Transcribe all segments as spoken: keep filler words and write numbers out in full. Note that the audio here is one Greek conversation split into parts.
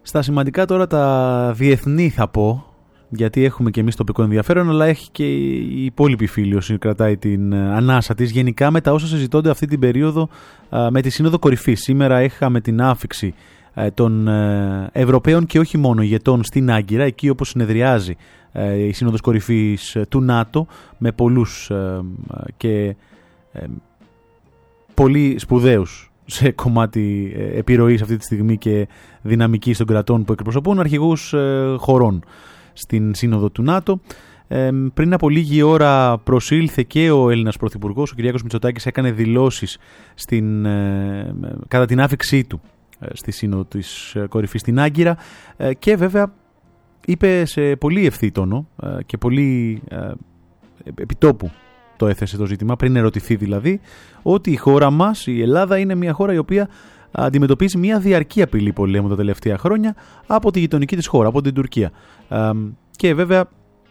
Στα σημαντικά τώρα τα διεθνή θα πω, γιατί έχουμε και εμείς τοπικό ενδιαφέρον, αλλά έχει και η υπόλοιπη φίλη όσοι κρατάει την ανάσα της, γενικά με τα όσα συζητώνται αυτή την περίοδο με τη Σύνοδο Κορυφής. Σήμερα είχαμε την άφιξη των Ευρωπαίων και όχι μόνο ηγετών στην Άγκυρα, εκεί όπως συνεδριάζει η Σύνοδος Κορυφής του ΝΑΤΟ, με πολλούς και πολύ σπουδαίους σε κομμάτι επιρροής αυτή τη στιγμή και δυναμικής των κρατών που εκπροσωπούν, αρχηγούς χωρών στην Σύνοδο του ΝΑΤΟ. Ε, πριν από λίγη ώρα προσήλθε και ο Έλληνας Πρωθυπουργός, ο Κυριάκος Μητσοτάκης, έκανε δηλώσεις στην, ε, κατά την άφιξή του ε, στη Σύνοδο της Κορυφής στην Άγκυρα, ε, και βέβαια είπε σε πολύ ευθύ τόνο ε, και πολύ ε, επιτόπου το έθεσε το ζήτημα, πριν ερωτηθεί δηλαδή, ότι η χώρα μας, η Ελλάδα, είναι μια χώρα η οποία αντιμετωπίζει μια διαρκή απειλή πολέμου τα τελευταία χρόνια από τη γειτονική της χώρα, από την Τουρκία. Ε, και βέβαια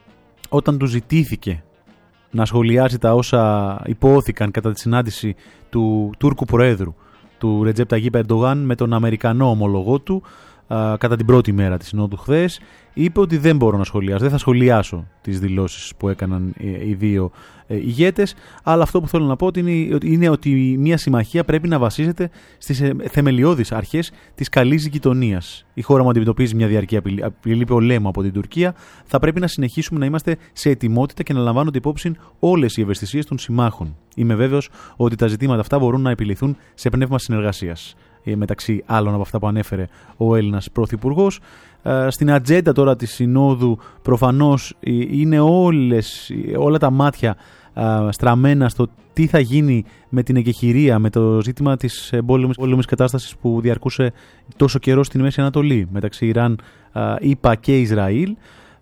όταν του ζητήθηκε να σχολιάσει τα όσα υπόθηκαν κατά τη συνάντηση του Τούρκου Προέδρου, του Ρετζέπ Ταγίπ Ερντογάν, με τον Αμερικανό ομολογό του α, κατά την πρώτη μέρα της συνόδου χθες, είπε ότι δεν μπορώ να σχολιάσω, δεν θα σχολιάσω τις δηλώσεις που έκαναν οι δύο ηγέτες, αλλά αυτό που θέλω να πω είναι, είναι ότι μια συμμαχία πρέπει να βασίζεται στις θεμελιώδεις αρχές της καλής γειτονίας. Η χώρα μου αντιμετωπίζει μια διαρκή απειλή, απειλή πολέμου από την Τουρκία. Θα πρέπει να συνεχίσουμε να είμαστε σε ετοιμότητα και να λαμβάνονται υπόψη όλες οι ευαισθησίες των συμμάχων. Είμαι βέβαιος ότι τα ζητήματα αυτά μπορούν να επιληθούν σε πνεύμα συνεργασίας, μεταξύ άλλων από αυτά που ανέφερε ο Έλληνας Πρωθυπουργός. Στην ατζέντα τώρα της Συνόδου προφανώς είναι όλες, όλα τα μάτια στραμμένα στο τι θα γίνει με την εγκεχηρία, με το ζήτημα της πόλεμης κατάστασης που διαρκούσε τόσο καιρό στην Μέση Ανατολή μεταξύ Ιράν, ΗΠΑ και Ισραήλ.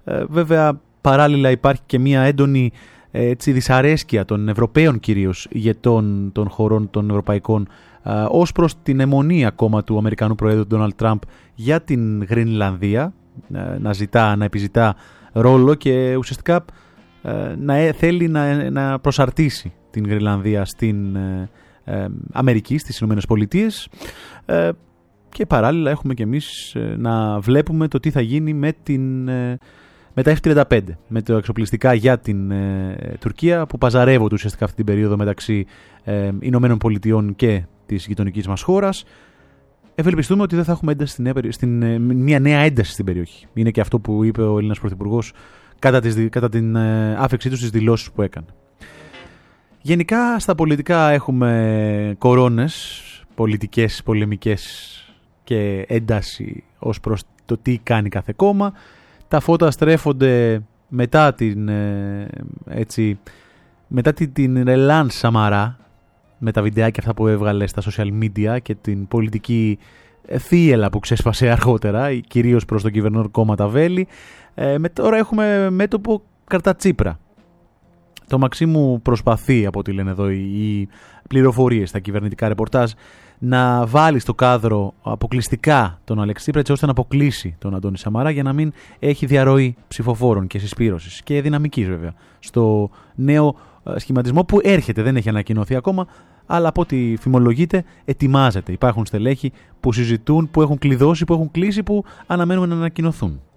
Βέβαια παράλληλα υπάρχει και μια έντονη έτσι, δυσαρέσκεια των Ευρωπαίων κυρίως ηγετών των χωρών των ευρωπαϊκών ως προς την αιμονή ακόμα του Αμερικανού Προέδρου Ντόναλντ Τραμπ για την Γρινλανδία, να ζητά, να επιζητά ρόλο και ουσιαστικά να θέλει να, να προσαρτήσει την Γρινλανδία στην ε, ε, Αμερική, στις Ηνωμένες Πολιτείες, ε, και παράλληλα έχουμε και εμείς ε, να βλέπουμε το τι θα γίνει με, την, ε, με τα εφ τριάντα πέντε, με το εξοπλιστικά για την ε, Τουρκία που παζαρεύονται ουσιαστικά αυτή την περίοδο μεταξύ ε, Ηνωμένων Πολιτειών και της γειτονικής μας χώρας. Ευελπιστούμε ότι δεν θα έχουμε ένταση στην, στην, ε, μια νέα ένταση στην περιοχή. Είναι και αυτό που είπε ο Έλληνας Πρωθυπουργός Κατά, τις, κατά την ε, άφηξή του στις δηλώσεις που έκανε. Γενικά στα πολιτικά έχουμε κορώνες, πολιτικές, πολεμικές και ένταση ως προς το τι κάνει κάθε κόμμα. Τα φώτα στρέφονται μετά την, ε, έτσι, μετά την, την Ρελάν Σαμαρά, με τα βιντεάκια αυτά που έβγαλε στα social media και την πολιτική θύελα που ξέσπασε αργότερα, κυρίως προς το κυβερνών κόμμα τα Βέλη. Ε, με, τώρα έχουμε μέτωπο καρτά Τσίπρα. Το Μαξίμου προσπαθεί, από ό,τι λένε εδώ οι πληροφορίες στα κυβερνητικά ρεπορτάζ, να βάλει στο κάδρο αποκλειστικά τον Αλέξη Τσίπρα, έτσι ώστε να αποκλείσει τον Αντώνη Σαμαρά για να μην έχει διαρροή ψηφοφόρων και συσπήρωσης και δυναμικής βέβαια στο νέο σχηματισμό που έρχεται, δεν έχει ανακοινωθεί ακόμα, αλλά από ό,τι φημολογείται ετοιμάζεται. Υπάρχουν στελέχη που συζητούν, που έχουν κλειδώσει, που έχουν κλείσει, που αναμένουμε να ανακοινωθούν.